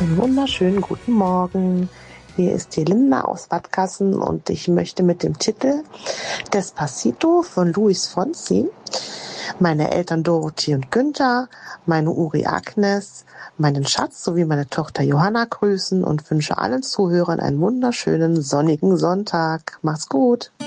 Einen wunderschönen guten Morgen. Hier ist die Linda aus Bad Gassen und ich möchte mit dem Titel Despacito von Luis Fonsi meine Eltern Dorothee und Günther, meine Uri Agnes, meinen Schatz sowie meine Tochter Johanna grüßen und wünsche allen Zuhörern einen wunderschönen sonnigen Sonntag. Mach's gut.